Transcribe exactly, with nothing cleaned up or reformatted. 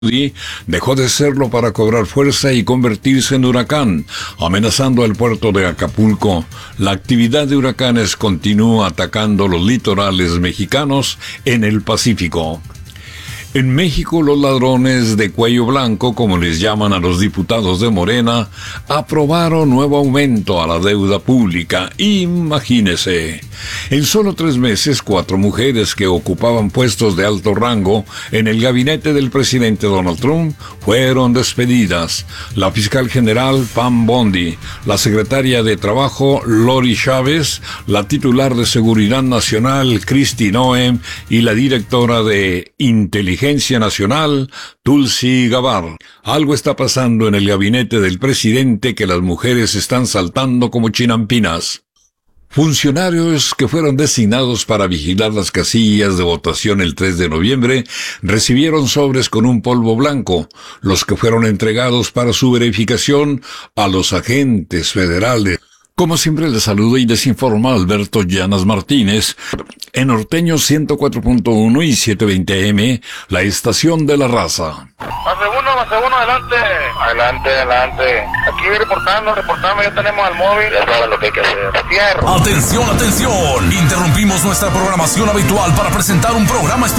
dejó de serlo para cobrar fuerza y convertirse en huracán, amenazando el puerto de Acapulco. La actividad de huracanes continúa atacando los litorales mexicanos en el Pacífico. En México, los ladrones de cuello blanco, como les llaman a los diputados de Morena, aprobaron nuevo aumento a la deuda pública. Imagínese. En solo tres meses, cuatro mujeres que ocupaban puestos de alto rango en el gabinete del presidente Donald Trump fueron despedidas. La fiscal general Pam Bondi, la secretaria de Trabajo Lori Chávez, la titular de Seguridad Nacional Kristi Noem y la directora de Inteligencia Nacional, Tulsi Gabbard. Algo está pasando en el gabinete del presidente que las mujeres están saltando como chinampinas. Funcionarios que fueron designados para vigilar las casillas de votación el tres de noviembre recibieron sobres con un polvo blanco, los que fueron entregados para su verificación a los agentes federales. Como siempre, les saluda y les informa Alberto Llanas Martínez, en Norteño ciento cuatro punto uno y setecientos veinte A M, la estación de la raza. Base uno, base uno, adelante. Adelante, adelante. Aquí reportando, reportando, ya tenemos al móvil. Ya saben lo que hay que hacer. Fierro. Atención, atención. Interrumpimos nuestra programación habitual para presentar un programa especial.